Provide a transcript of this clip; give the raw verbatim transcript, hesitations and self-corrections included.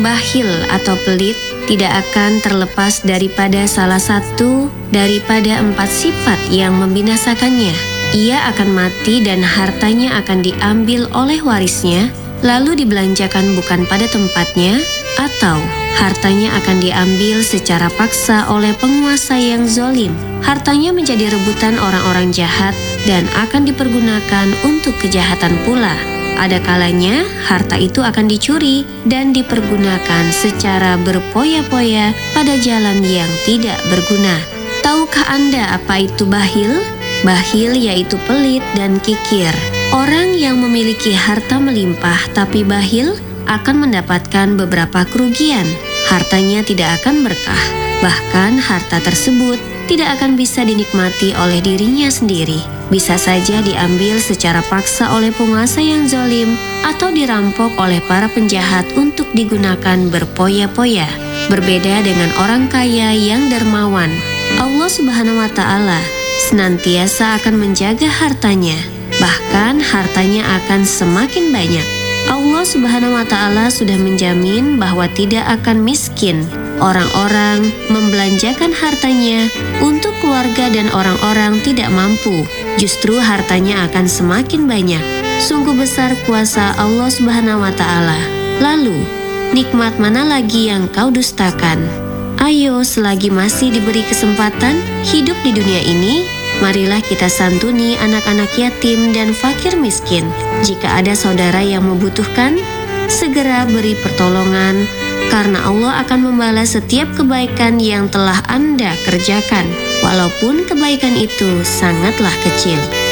bakhil atau pelit tidak akan terlepas daripada salah satu daripada empat sifat yang membinasakannya. Ia akan mati dan hartanya akan diambil oleh warisnya, lalu dibelanjakan bukan pada tempatnya, atau hartanya akan diambil secara paksa oleh penguasa yang zolim. Hartanya menjadi rebutan orang-orang jahat dan akan dipergunakan untuk kejahatan pula. Ada kalanya harta itu akan dicuri dan dipergunakan secara berpoya-poya pada jalan yang tidak berguna. Tahukah Anda apa itu bakhil? Bakhil yaitu pelit dan kikir. Orang yang memiliki harta melimpah tapi bakhil akan mendapatkan beberapa kerugian. Hartanya tidak akan berkah, bahkan harta tersebut tidak akan bisa dinikmati oleh dirinya sendiri. Bisa saja diambil secara paksa oleh penguasa yang zalim atau dirampok oleh para penjahat untuk digunakan berpoya-poya. Berbeda dengan orang kaya yang dermawan, Allah Subhanahu wa Ta'ala senantiasa akan menjaga hartanya, bahkan hartanya akan semakin banyak. Allah Subhanahu wa Ta'ala sudah menjamin bahwa tidak akan miskin orang-orang membelanjakan hartanya untuk keluarga dan orang-orang tidak mampu. Justru hartanya akan semakin banyak. Sungguh besar kuasa Allah Subhanahu wa Ta'ala. Lalu, nikmat mana lagi yang kau dustakan? Ayo, selagi masih diberi kesempatan hidup di dunia ini, marilah kita santuni anak-anak yatim dan fakir miskin. Jika ada saudara yang membutuhkan, segera beri pertolongan, karena Allah akan membalas setiap kebaikan yang telah Anda kerjakan, walaupun kebaikan itu sangatlah kecil.